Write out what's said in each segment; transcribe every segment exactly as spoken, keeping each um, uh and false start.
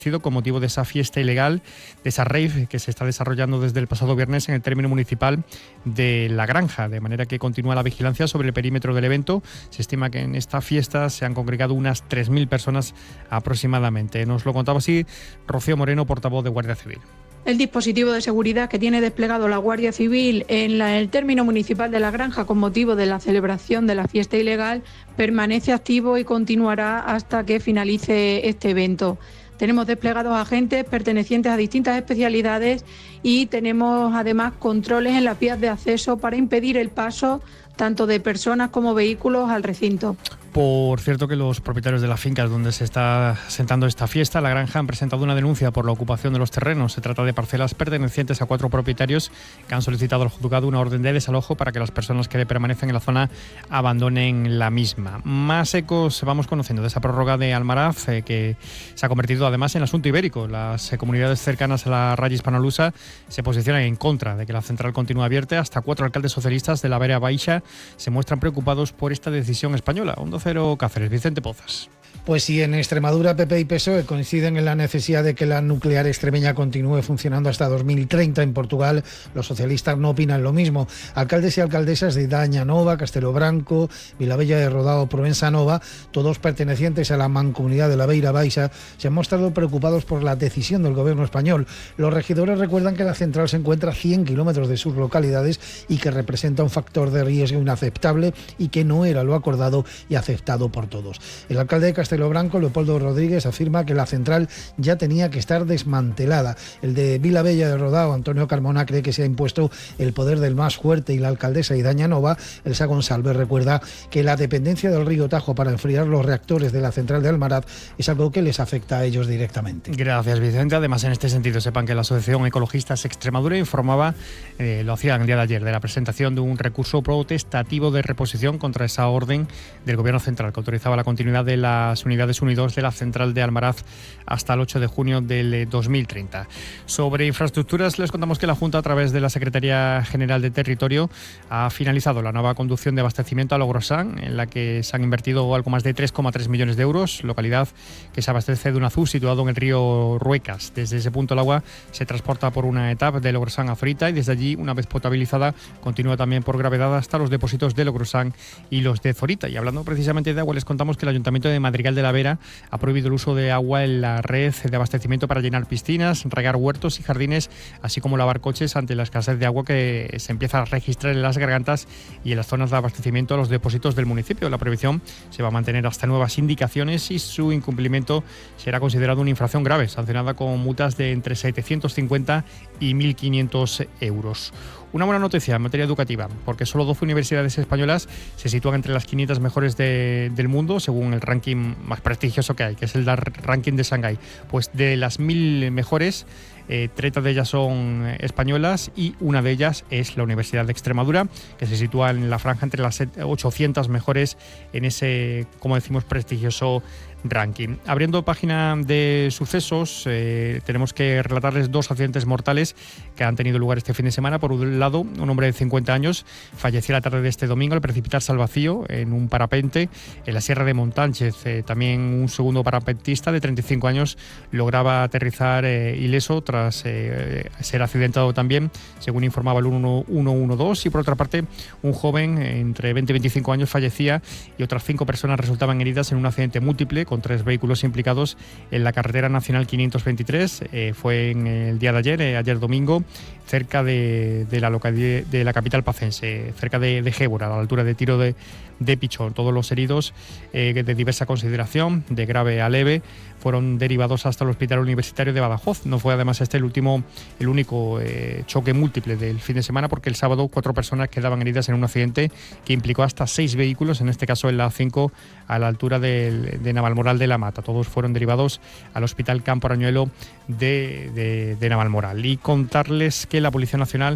con motivo de esa fiesta ilegal, de esa rave que se está desarrollando desde el pasado viernes en el término municipal de La Granja, de manera que continúa la vigilancia sobre el perímetro del evento. Se estima que en esta fiesta se han congregado unas tres mil personas aproximadamente. Nos lo contaba así Rocío Moreno, portavoz de Guardia Civil. El dispositivo de seguridad que tiene desplegado la Guardia Civil en la, el término municipal de La Granja con motivo de la celebración de la fiesta ilegal permanece activo y continuará hasta que finalice este evento. Tenemos desplegados agentes pertenecientes a distintas especialidades y tenemos además controles en las vías de acceso para impedir el paso tanto de personas como vehículos al recinto. Por cierto, que los propietarios de las fincas donde se está sentando esta fiesta, La Granja, han presentado una denuncia por la ocupación de los terrenos. Se trata de parcelas pertenecientes a cuatro propietarios que han solicitado al juzgado una orden de desalojo para que las personas que permanecen en la zona abandonen la misma. Más ecos vamos conociendo de esa prórroga de Almaraz, eh, que se ha convertido además en asunto ibérico. Las eh, comunidades cercanas a la raya hispano-lusa se posicionan en contra de que la central continúe abierta. Hasta cuatro alcaldes socialistas de la Vera Baixa se muestran preocupados por esta decisión española. Onda Cero Cáceres, Vicente Pozas. Pues sí, en Extremadura P P y P S O E coinciden en la necesidad de que la nuclear extremeña continúe funcionando hasta dos mil treinta. En Portugal los socialistas no opinan lo mismo. Alcaldes y alcaldesas de Daña Nova, Castelo Branco, Vilabella de Rodao, Provenza Nova, todos pertenecientes a la mancomunidad de la Beira Baixa, se han mostrado preocupados por la decisión del gobierno español. Los regidores recuerdan que la central se encuentra a cien kilómetros de sus localidades y que representa un factor de riesgo inaceptable y que no era lo acordado y aceptado por todos. El alcalde de Castelo Branco, Leopoldo Rodríguez, afirma que la central ya tenía que estar desmantelada. El de Vilabella de Rodao, Antonio Carmona, cree que se ha impuesto el poder del más fuerte y la alcaldesa de Daña Nova, Elsa González, recuerda que la dependencia del río Tajo para enfriar los reactores de la central de Almaraz es algo que les afecta a ellos directamente. Gracias, Vicente. Además, en este sentido, sepan que la Asociación Ecologistas Extremadura informaba, eh, lo hacía el día de ayer, de la presentación de un recurso protestativo de reposición contra esa orden del Gobierno central que autorizaba la continuidad de las unidades uno y dos de la central de Almaraz hasta el ocho de junio del dos mil treinta. Sobre infraestructuras, les contamos que la Junta, a través de la Secretaría General de Territorio, ha finalizado la nueva conducción de abastecimiento a Logrosán, en la que se han invertido algo más de tres coma tres millones de euros, localidad que se abastece de un azul situado en el río Ruecas. Desde ese punto el agua se transporta por una etapa de Logrosán a Zorita y desde allí, una vez potabilizada, continúa también por gravedad hasta los depósitos de Logrosán y los de Zorita. Y hablando precisamente de agua, les contamos que el Ayuntamiento de Madrigal de la Vera ha prohibido el uso de agua en la red de abastecimiento para llenar piscinas, regar huertos y jardines, así como lavar coches ante la escasez de agua que se empieza a registrar en las gargantas y en las zonas de abastecimiento a los depósitos del municipio. La prohibición se va a mantener hasta nuevas indicaciones y su incumplimiento será considerado una infracción grave, sancionada con multas de entre setecientos cincuenta y mil quinientos euros. Una buena noticia en materia educativa, porque solo doce universidades españolas se sitúan entre las quinientas mejores de, del mundo, según el ranking más prestigioso que hay, que es el ranking de Shanghái. Pues de las mil mejores, eh, treinta de ellas son españolas y una de ellas es la Universidad de Extremadura, que se sitúa en la franja entre las ochocientas mejores en ese, como decimos, prestigioso ranking. Abriendo página de sucesos, eh, tenemos que relatarles dos accidentes mortales que han tenido lugar este fin de semana. Por un lado, un hombre de cincuenta años falleció la tarde de este domingo al precipitarse al vacío en un parapente en la Sierra de Montánchez. Eh, también un segundo parapentista de treinta y cinco años lograba aterrizar eh, ileso tras eh, ser accidentado también, según informaba el uno uno dos. Y por otra parte, un joven entre veinte y veinticinco años fallecía y otras cinco personas resultaban heridas en un accidente múltiple con tres vehículos implicados en la carretera nacional quinientos veintitrés. Eh, fue en el día de ayer, eh, ayer domingo, cerca de, de la localidad de la capital pacense, cerca de, de Gébora, a la altura de Tiro de, de Pichón. Todos los heridos eh, de diversa consideración, de grave a leve, fueron derivados hasta el Hospital Universitario de Badajoz. No fue además este el último, el único eh, choque múltiple del fin de semana, porque el sábado cuatro personas quedaban heridas en un accidente que implicó hasta seis vehículos, en este caso en la A cinco, a la altura de, de Navalmoral de la Mata. Todos fueron derivados al Hospital Campo Arañuelo de, de, de Navalmoral. Y contarles que la Policía Nacional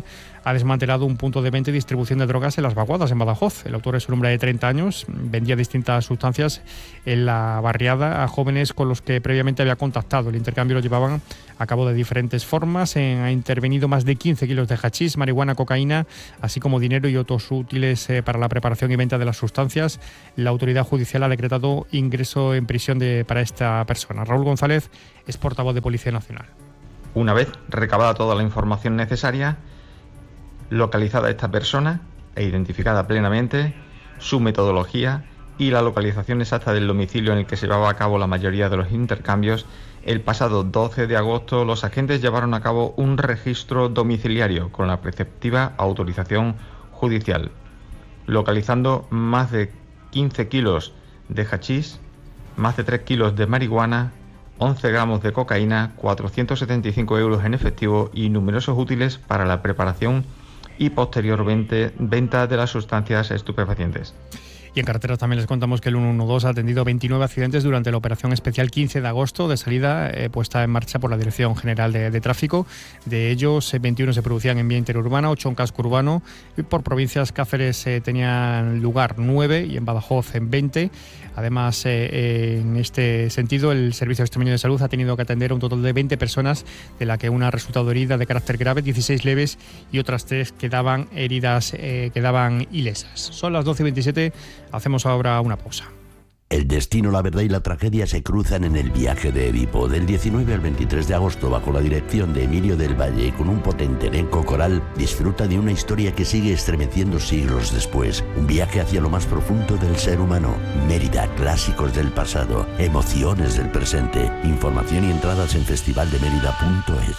ha desmantelado un punto de venta y distribución de drogas en Las Vaguadas, en Badajoz. El autor es un hombre de treinta años, vendía distintas sustancias en la barriada a jóvenes con los que previamente había contactado. El intercambio lo llevaban a cabo de diferentes formas. En, ha intervenido más de quince kilos de hachís, marihuana, cocaína, así como dinero y otros útiles eh, para la preparación y venta de las sustancias. La autoridad judicial ha decretado ingreso en prisión de, para esta persona. Raúl González es portavoz de Policía Nacional. Una vez recabada toda la información necesaria, localizada esta persona e identificada plenamente, su metodología y la localización exacta del domicilio en el que se llevaba a cabo la mayoría de los intercambios, el pasado doce de agosto los agentes llevaron a cabo un registro domiciliario con la preceptiva autorización judicial, localizando más de quince kilos de hachís, más de tres kilos de marihuana, once gramos de cocaína, cuatrocientos setenta y cinco euros en efectivo y numerosos útiles para la preparación y posteriormente venta de las sustancias estupefacientes. Y en carreteras también les contamos que el ciento doce ha atendido veintinueve accidentes durante la operación especial quince de agosto de salida eh, puesta en marcha por la Dirección General de, de Tráfico. De ellos, eh, veintiuno se producían en vía interurbana, ocho en casco urbano. Y por provincias, Cáceres eh, tenían lugar nueve y en Badajoz en veinte. Además, eh, en este sentido, el Servicio Extremeño de Salud ha tenido que atender a un total de veinte personas, de la que una ha resultado herida de carácter grave, dieciséis leves y otras tres quedaban heridas, eh, quedaban ilesas. Son las doce y veintisiete. Hacemos ahora una pausa. El destino, la verdad y la tragedia se cruzan en el viaje de Edipo. Del diecinueve al veintitrés de agosto, bajo la dirección de Emilio del Valle y con un potente elenco coral, disfruta de una historia que sigue estremeciendo siglos después. Un viaje hacia lo más profundo del ser humano. Mérida, clásicos del pasado, emociones del presente. Información y entradas en festival de mérida punto es.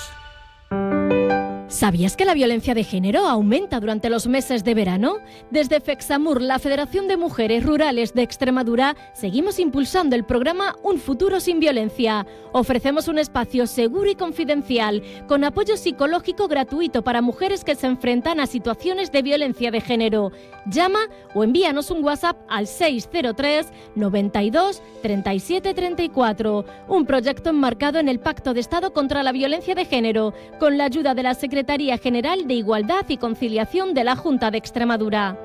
¿Sabías que la violencia de género aumenta durante los meses de verano? Desde FEXAMUR, la Federación de Mujeres Rurales de Extremadura, seguimos impulsando el programa Un Futuro Sin Violencia. Ofrecemos un espacio seguro y confidencial, con apoyo psicológico gratuito para mujeres que se enfrentan a situaciones de violencia de género. Llama o envíanos un WhatsApp al seis cero tres, noventa y dos, treinta y siete, treinta y cuatro. Un proyecto enmarcado en el Pacto de Estado contra la Violencia de Género, con la ayuda de la Secretaría General de Igualdad y Conciliación de la Junta de Extremadura.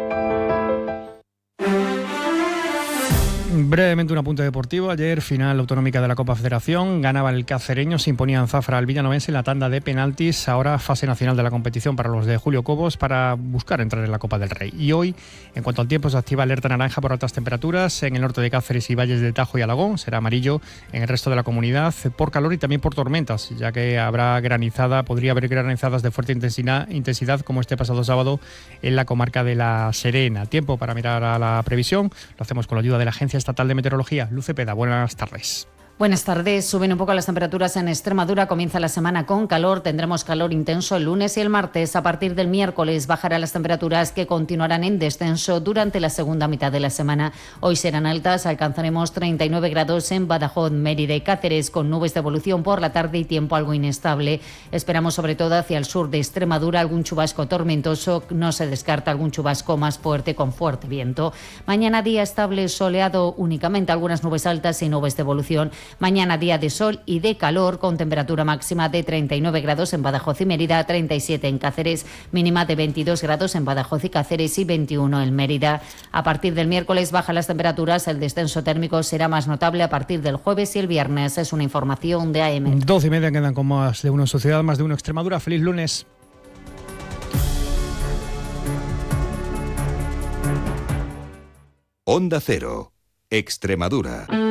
Brevemente un apunte deportivo. Ayer, final autonómica de la Copa Federación. Ganaba el cacereño, se imponía en Zafra al villanovense en la tanda de penaltis. Ahora fase nacional de la competición para los de Julio Cobos para buscar entrar en la Copa del Rey. Y hoy, en cuanto al tiempo, se activa alerta naranja por altas temperaturas en el norte de Cáceres y valles de Tajo y Alagón. Será amarillo en el resto de la comunidad por calor y también por tormentas, ya que habrá granizada, podría haber granizadas de fuerte intensidad, intensidad como este pasado sábado en la comarca de La Serena. Tiempo para mirar a la previsión. Lo hacemos con la ayuda de la Agencia Estatal de Meteorología. Luce Peda, buenas tardes. Buenas tardes. Suben un poco las temperaturas en Extremadura. Comienza la semana con calor. Tendremos calor intenso el lunes y el martes. A partir del miércoles bajarán las temperaturas, que continuarán en descenso durante la segunda mitad de la semana. Hoy serán altas. Alcanzaremos treinta y nueve grados en Badajoz, Mérida y Cáceres, con nubes de evolución por la tarde y tiempo algo inestable. Esperamos sobre todo hacia el sur de Extremadura algún chubasco tormentoso. No se descarta algún chubasco más fuerte con fuerte viento. Mañana día estable, soleado únicamente, algunas nubes altas y nubes de evolución. Mañana día de sol y de calor, con temperatura máxima de treinta y nueve grados en Badajoz y Mérida, treinta y siete en Cáceres, mínima de veintidós grados en Badajoz y Cáceres y veintiuno en Mérida. A partir del miércoles bajan las temperaturas, el descenso térmico será más notable a partir del jueves y el viernes. Es una información de A M. doce y media, quedan con más de uno en Sociedad, más de uno Extremadura. Feliz lunes. Onda Cero, Extremadura.